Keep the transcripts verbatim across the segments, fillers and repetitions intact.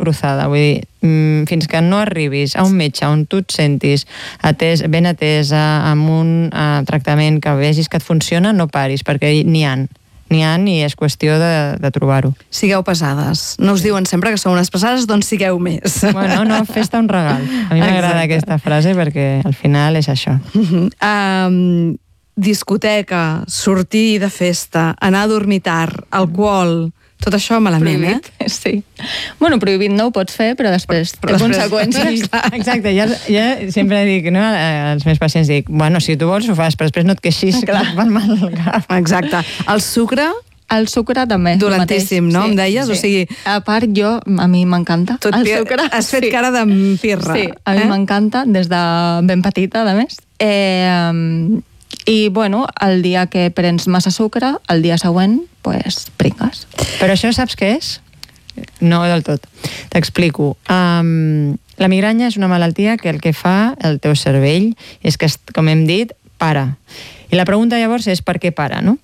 cruzada, vull dir, fins que no arribis a un metge on tu et sentis atès, ben atesa, amb un uh, tractament que vegis que et funciona, no paris, perquè n'hi ha. N'hi ha i és qüestió de, de trobar-ho. Sigueu pesades. No us diuen sempre que sou unes pesades, doncs sigueu més. Bueno, no, fes-te un regal. A mi m'agrada aquesta frase perquè al final és això. Uh-huh. Um, discoteca, sortir de festa, anar a dormir tard, alcohol, tot això malament, prohibit, eh? Sí. Bueno, prohibit no ho pots fer, però després però, té després, conseqüències. Exacte, ja, ja sempre dic, no, als meus pacients dic, bueno, si tu vols ho fas, però després no et queixis que et van mal el cap. Exacte. El sucre... El sucre també. Dolentíssim, no? Sí, em deies? Sí. O sigui... A part, jo, a mi m'encanta el sucre. Has fet sí. cara de pirra. Sí, a mi eh? m'encanta, des de ben petita, a més. Eh... I, bueno, el dia que prens massa sucre, el dia següent, pues, pringues. Però això saps què és? No del tot. T'explico. Um, la migranya és una malaltia que el que fa el teu cervell és que, com hem dit, para. I la pregunta llavors és per què para, no?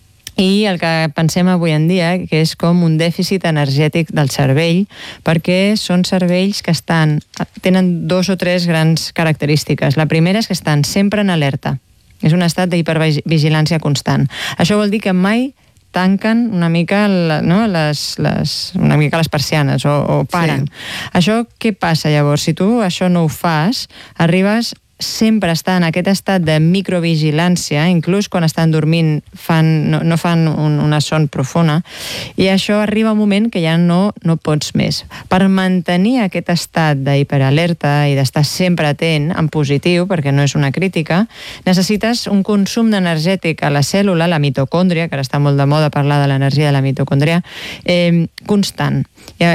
I el que pensem avui en dia, que és com un dèficit energètic del cervell, perquè són cervells que estan, tenen dos o tres grans característiques. La primera és que estan sempre en alerta. És un estat d'hipervigilància constant. Això vol dir que mai tanquen una mica, la, no, les, les, una mica les persianes o, o paren. Sí. Això què passa llavors? Si tu això no ho fas, arribes sempre a estar en aquest estat de microvigilància, inclús quan estan dormint fan, no, no fan un, una son profunda, i això arriba un moment que ja no, no pots més. Per mantenir aquest estat d'hiperalerta i d'estar sempre atent en positiu, perquè no és una crítica, necessites un consum energètic a la cèl·lula, la mitocòndria, que ara està molt de moda parlar de l'energia de la mitocòndria, eh, constant.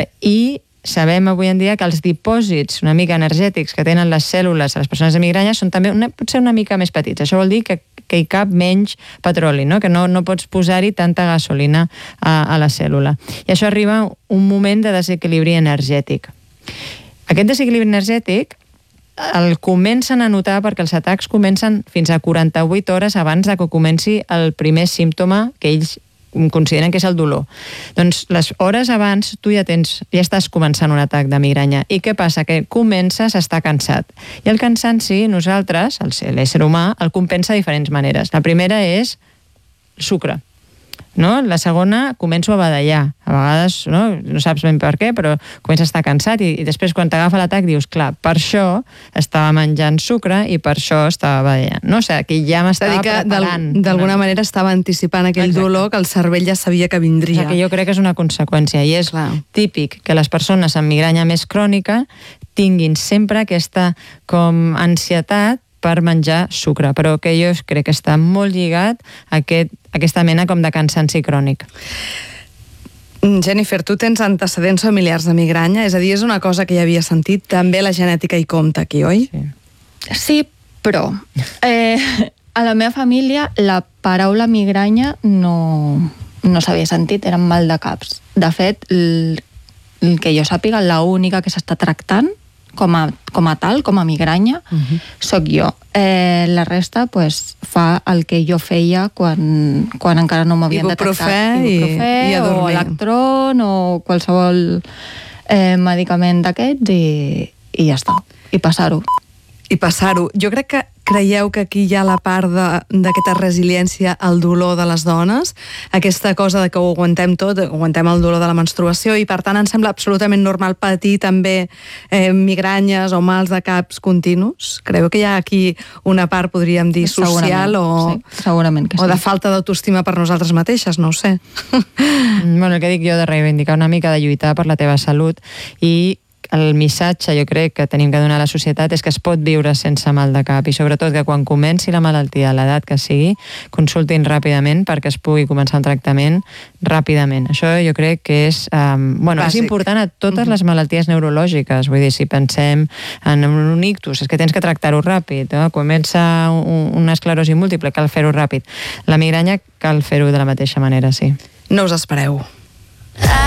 I sabem avui en dia que els dipòsits una mica energètics que tenen les cèl·lules a les persones de migranya són també una, potser una mica més petits. Això vol dir que, que hi cap menys petroli, no? Que no, no pots posar-hi tanta gasolina a, a la cèl·lula. I això arriba un moment de desequilibri energètic. Aquest desequilibri energètic el comencen a notar perquè els atacs comencen fins a quaranta-vuit hores abans de que comenci el primer símptoma que ells consideren que és el dolor. Doncs les hores abans tu ja tens, ja estàs començant un atac de migranya. I què passa? Que comences a estar cansat. I el cansanci, nosaltres, l'ésser humà, el compensa de diferents maneres. La primera és sucre. No? La segona, començo a badallar. A vegades no, no saps ben per què, però comença a estar cansat i, i després quan t'agafa l'atac dius, clar, per això estava menjant sucre i per això estava badallant. No? O sigui, que ja m'estava preparant. D'alguna no? manera estava anticipant aquell Exacte. dolor que el cervell ja sabia que vindria. O sigui, que jo crec que és una conseqüència i és clar. típic que les persones amb migranya més crònica tinguin sempre aquesta com ansietat per menjar sucre, però que jo crec que està molt lligat a aquest, aquesta mena com de cansanci crònic. Jennifer, tu tens antecedents familiars de migranya, és a dir, és una cosa que ja havia sentit, també la genètica hi compta aquí, oi? Sí, sí però eh, a la meva família la paraula migranya no, no s'havia sentit, eren mal de caps. De fet, el, el que jo sàpiga, l'única que s'està tractant com a, com a tal, com a migranya, uh-huh. soc jo. Eh, la resta pues, fa el que jo feia quan, quan encara no m'havien detectat. Ibuprofè i, i a dormir. O electron o qualsevol eh, medicament d'aquests i, i ja està. I passar-ho. I passar-ho. Jo crec que creieu que aquí hi ha la part d'aquesta resiliència al dolor de les dones, aquesta cosa de que ho aguantem tot, aguantem el dolor de la menstruació i per tant ens sembla absolutament normal patir també eh, migranyes o mals de caps continus? Creieu que hi ha aquí una part, podríem dir, social o, sí, segurament que sí. o de falta d'autoestima per nosaltres mateixes? No ho sé. Bueno, el que dic jo de reivindicar una mica, de lluitar per la teva salut i el missatge, jo crec, que tenim que donar a la societat és que es pot viure sense mal de cap i sobretot que quan comenci la malaltia a l'edat que sigui, consultin ràpidament perquè es pugui començar un tractament ràpidament. Això jo crec que és, um, bueno, és important a totes uh-huh. les malalties neurològiques. Vull dir, si pensem en un ictus, és que tens que tractar-ho ràpid. No? Comença un, una esclerosi múltiple, cal fer-ho ràpid. La migranya cal fer-ho de la mateixa manera, sí. No us espereu.